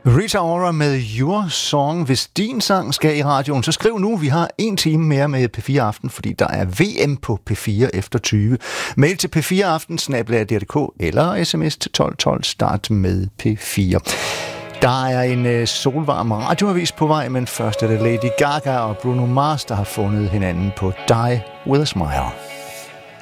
Rita Ora med Your Song. Hvis din sang skal i radioen, så skriv nu. Vi har 1 time mere med P4 Aften, fordi der er VM på P4 efter 20. Mail til p4aften@dr.dk eller sms til 1212. Start med P4. Der er en solvarm radioavis på vej, men først er det Lady Gaga og Bruno Mars, der har fundet hinanden på Die With A Smile.